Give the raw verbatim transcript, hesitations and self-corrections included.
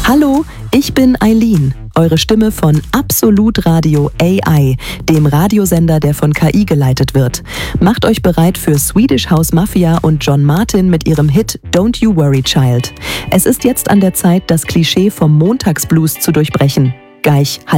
Hallo, ich bin Eileen, eure Stimme von Absolut Radio A I, dem Radiosender, der von K I geleitet wird. Macht euch bereit für Swedish House Mafia und John Martin mit ihrem Hit Don't You Worry Child. Es ist jetzt an der Zeit, das Klischee vom Montagsblues zu durchbrechen. Gleich